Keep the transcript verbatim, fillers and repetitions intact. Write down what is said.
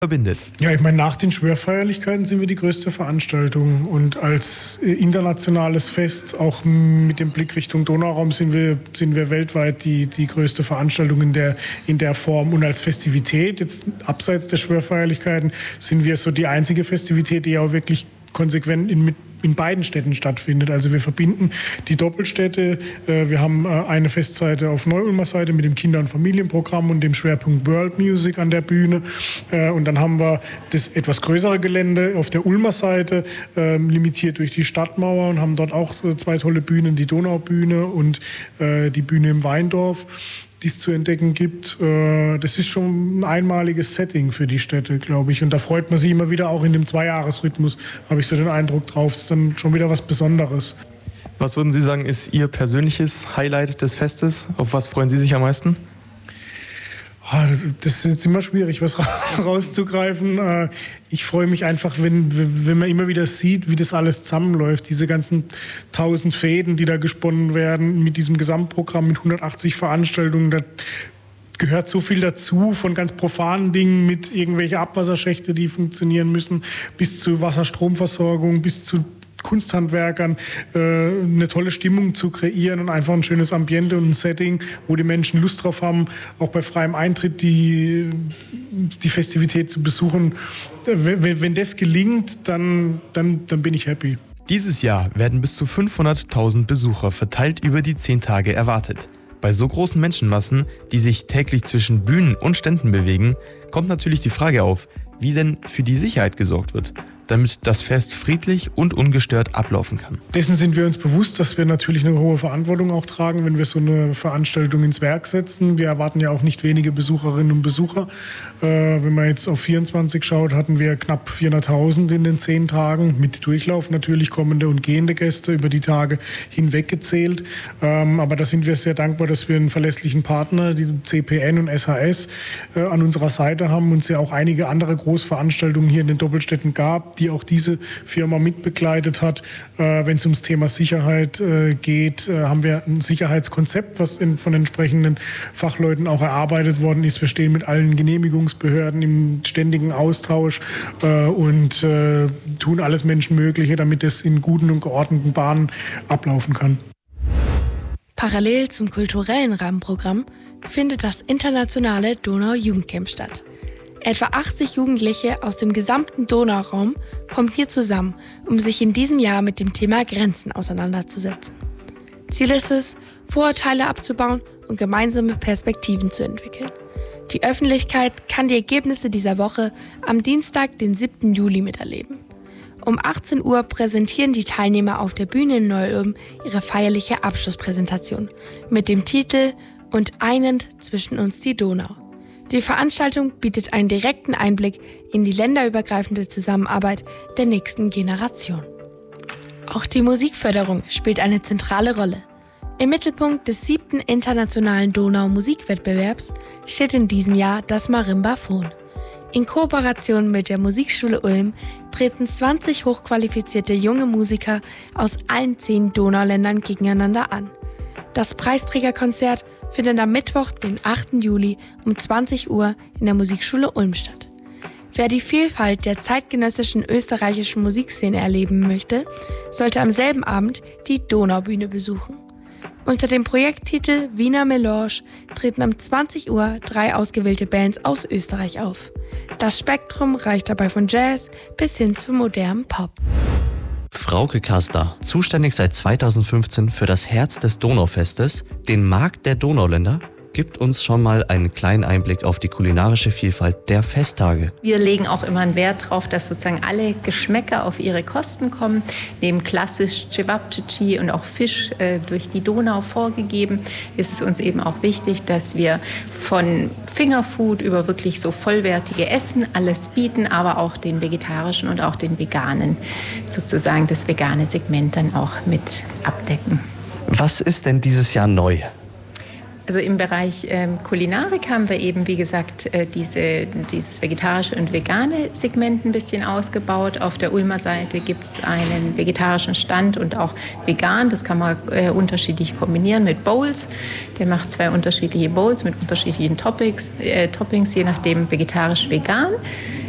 verbindet. Ja, ich meine, nach den Schwörfeierlichkeiten sind wir die größte Veranstaltung und als internationales Fest, auch mit dem Blick Richtung Donauraum, sind wir, sind wir weltweit die, die größte Veranstaltung in der, in der Form. Und als Festivität, jetzt abseits der Schwörfeierlichkeiten, sind wir so die einzige Festivität, die auch wirklich konsequent in, mit in beiden Städten stattfindet. Also wir verbinden die Doppelstädte. Wir haben eine Festseite auf Neu-Ulmer Seite mit dem Kinder- und Familienprogramm und dem Schwerpunkt World Music an der Bühne. Und dann haben wir das etwas größere Gelände auf der Ulmer Seite, limitiert durch die Stadtmauer, und haben dort auch zwei tolle Bühnen, die Donaubühne und die Bühne im Weindorf, die es zu entdecken gibt. Das ist schon ein einmaliges Setting für die Städte, glaube ich. Und da freut man sich immer wieder, auch in dem Zweijahresrhythmus, habe ich so den Eindruck drauf. Es ist dann schon wieder was Besonderes. Was würden Sie sagen, ist Ihr persönliches Highlight des Festes? Auf was freuen Sie sich am meisten? Das ist jetzt immer schwierig, was rauszugreifen. Ich freue mich einfach, wenn, wenn man immer wieder sieht, wie das alles zusammenläuft. Diese ganzen tausend Fäden, die da gesponnen werden mit diesem Gesamtprogramm mit hundertachtzig Veranstaltungen. Da gehört so viel dazu, von ganz profanen Dingen mit irgendwelche Abwasserschächte, die funktionieren müssen, bis zu Wasserstromversorgung, bis zu Kunsthandwerkern, äh, eine tolle Stimmung zu kreieren und einfach ein schönes Ambiente und ein Setting, wo die Menschen Lust drauf haben, auch bei freiem Eintritt die, die Festivität zu besuchen. Wenn, wenn das gelingt, dann, dann, dann bin ich happy. Dieses Jahr werden bis zu fünfhunderttausend Besucher verteilt über die zehn Tage erwartet. Bei so großen Menschenmassen, die sich täglich zwischen Bühnen und Ständen bewegen, kommt natürlich die Frage auf, wie denn für die Sicherheit gesorgt wird, damit das Fest friedlich und ungestört ablaufen kann. Dessen sind wir uns bewusst, dass wir natürlich eine hohe Verantwortung auch tragen, wenn wir so eine Veranstaltung ins Werk setzen. Wir erwarten ja auch nicht wenige Besucherinnen und Besucher. Äh, wenn man jetzt auf vierundzwanzig schaut, hatten wir knapp vierhunderttausend in den zehn Tagen, mit Durchlauf natürlich, kommende und gehende Gäste über die Tage hinweg gezählt. Ähm, aber da sind wir sehr dankbar, dass wir einen verlässlichen Partner, die C P N und S H S, äh, an unserer Seite haben und es ja auch einige andere Großveranstaltungen hier in den Doppelstädten gab, die auch diese Firma mitbegleitet hat. Äh, wenn es ums Thema Sicherheit äh, geht, äh, haben wir ein Sicherheitskonzept, was in, von entsprechenden Fachleuten auch erarbeitet worden ist. Wir stehen mit allen Genehmigungsbehörden im ständigen Austausch äh, und äh, tun alles Menschenmögliche, damit es in guten und geordneten Bahnen ablaufen kann. Parallel zum kulturellen Rahmenprogramm findet das internationale Donau-Jugendcamp statt. Etwa achtzig Jugendliche aus dem gesamten Donauraum kommen hier zusammen, um sich in diesem Jahr mit dem Thema Grenzen auseinanderzusetzen. Ziel ist es, Vorurteile abzubauen und gemeinsame Perspektiven zu entwickeln. Die Öffentlichkeit kann die Ergebnisse dieser Woche am Dienstag, den siebten Juli miterleben. Um achtzehn Uhr präsentieren die Teilnehmer auf der Bühne in Neu-Ulm ihre feierliche Abschlusspräsentation mit dem Titel »Und einend zwischen uns die Donau«. Die Veranstaltung bietet einen direkten Einblick in die länderübergreifende Zusammenarbeit der nächsten Generation. Auch die Musikförderung spielt eine zentrale Rolle. Im Mittelpunkt des siebten internationalen Donau-Musikwettbewerbs steht in diesem Jahr das Marimbaphon. In Kooperation mit der Musikschule Ulm treten zwanzig hochqualifizierte junge Musiker aus allen zehn Donauländern gegeneinander an. Das Preisträgerkonzert findet am Mittwoch, den achten Juli um zwanzig Uhr in der Musikschule Ulm statt. Wer die Vielfalt der zeitgenössischen österreichischen Musikszene erleben möchte, sollte am selben Abend die Donaubühne besuchen. Unter dem Projekttitel Wiener Melange treten um zwanzig Uhr drei ausgewählte Bands aus Österreich auf. Das Spektrum reicht dabei von Jazz bis hin zu modernem Pop. Frauke Kaster, zuständig seit zweitausendfünfzehn für das Herz des Donaufestes, den Markt der Donauländer, gibt uns schon mal einen kleinen Einblick auf die kulinarische Vielfalt der Festtage. Wir legen auch immer einen Wert darauf, dass sozusagen alle Geschmäcker auf ihre Kosten kommen. Neben klassisch Cevapcici und auch Fisch äh, durch die Donau vorgegeben, ist es uns eben auch wichtig, dass wir von Fingerfood über wirklich so vollwertige Essen alles bieten, aber auch den vegetarischen und auch den veganen, sozusagen das vegane Segment dann auch mit abdecken. Was ist denn dieses Jahr neu? Also im Bereich ähm, Kulinarik haben wir eben, wie gesagt, äh, diese, dieses vegetarische und vegane Segment ein bisschen ausgebaut. Auf der Ulmer Seite gibt es einen vegetarischen Stand und auch vegan. Das kann man äh, unterschiedlich kombinieren mit Bowls. Der macht zwei unterschiedliche Bowls mit unterschiedlichen Toppings, äh, Toppings, je nachdem vegetarisch, vegan.